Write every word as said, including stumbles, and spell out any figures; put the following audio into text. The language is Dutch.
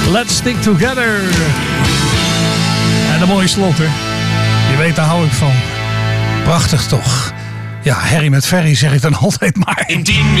Let's Stick Together. En een mooie slot, hè. Je weet, daar hou ik van. Prachtig toch. Ja, Harry met Ferry zeg ik dan altijd maar. In tien